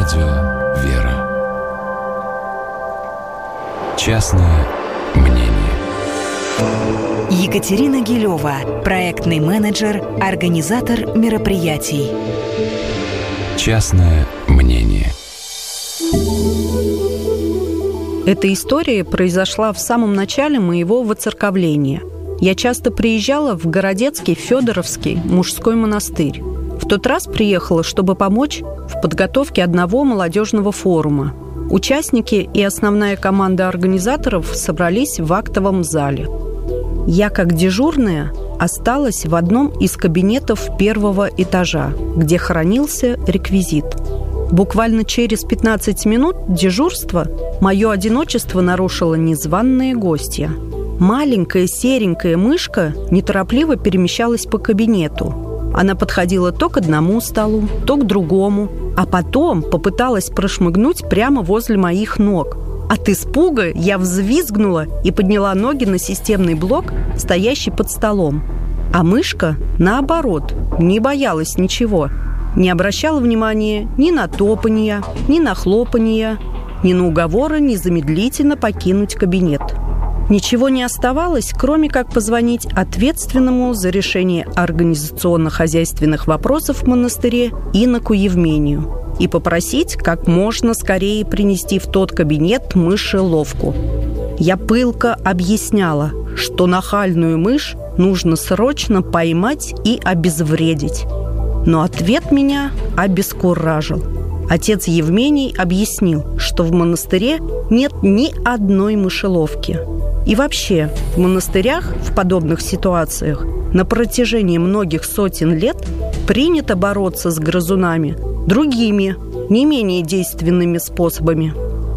Радио «Вера». Частное мнение. Екатерина Гилева, проектный менеджер, организатор мероприятий. Частное мнение. Эта история произошла в самом начале моего воцерковления. Я часто приезжала в Городецкий Федоровский мужской монастырь. В тот раз приехала, чтобы помочь в подготовке одного молодежного форума. Участники и основная команда организаторов собрались в актовом зале. Я, как дежурная, осталась в одном из кабинетов первого этажа, где хранился реквизит. Буквально через 15 минут дежурства мое одиночество нарушило незваные гостья. Маленькая серенькая мышка неторопливо перемещалась по кабинету. Она подходила то к одному столу, то к другому, а потом попыталась прошмыгнуть прямо возле моих ног. От испуга я взвизгнула и подняла ноги на системный блок, стоящий под столом. А мышка, наоборот, не боялась ничего. Не обращала внимания ни на топанье, ни на хлопанье, ни на уговоры незамедлительно покинуть кабинет. Ничего не оставалось, кроме как позвонить ответственному за решение организационно-хозяйственных вопросов в монастыре иноку Евмению и попросить как можно скорее принести в тот кабинет мышеловку. Я пылко объясняла, что нахальную мышь нужно срочно поймать и обезвредить. Но ответ меня обескуражил. Отец Евмений объяснил, что в монастыре нет ни одной мышеловки. И вообще, в монастырях в подобных ситуациях на протяжении многих сотен лет принято бороться с грызунами другими, не менее действенными способами.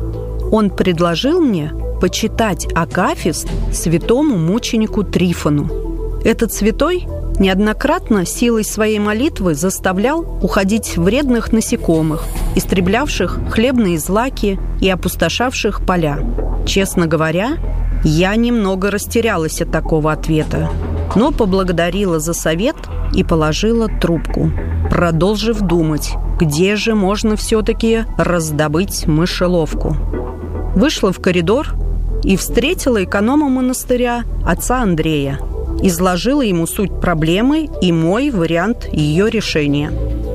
Он предложил мне почитать акафист святому мученику Трифону. Этот святой неоднократно силой своей молитвы заставлял уходить вредных насекомых, истреблявших хлебные злаки и опустошавших поля. Честно говоря, я немного растерялась от такого ответа, но поблагодарила за совет и положила трубку, продолжив думать, где же можно все-таки раздобыть мышеловку. Вышла в коридор и встретила эконома монастыря, отца Андрея. Изложила ему суть проблемы и мой вариант ее решения.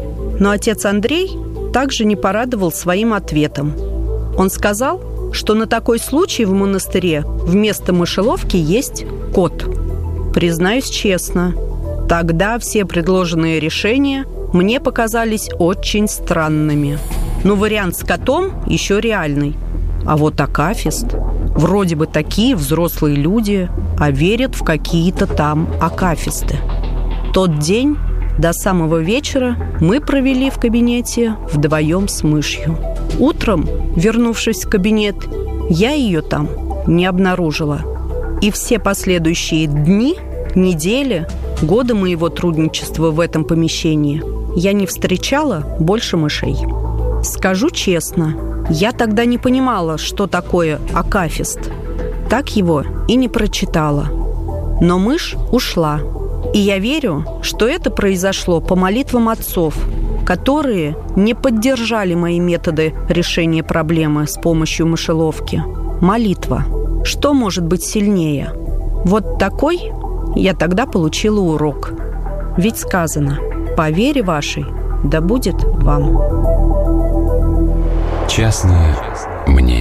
Но отец Андрей также не порадовал своим ответом. Он сказал, что на такой случай в монастыре вместо мышеловки есть кот. Признаюсь честно, тогда все предложенные решения мне показались очень странными. Но вариант с котом еще реальный. А вот акафист... Вроде бы такие взрослые люди, а верят в какие-то там акафисты. Тот день до самого вечера мы провели в кабинете вдвоем с мышью. Утром, вернувшись в кабинет, я ее там не обнаружила. И все последующие дни, недели, годы моего трудничества в этом помещении я не встречала больше мышей. Скажу честно, я тогда не понимала, что такое акафист. Так его и не прочитала. Но мышь ушла. И я верю, что это произошло по молитвам отцов, которые не поддержали мои методы решения проблемы с помощью мышеловки. Молитва. Что может быть сильнее? Вот такой я тогда получила урок. Ведь сказано: «По вере вашей да будет вам». Частное мнение.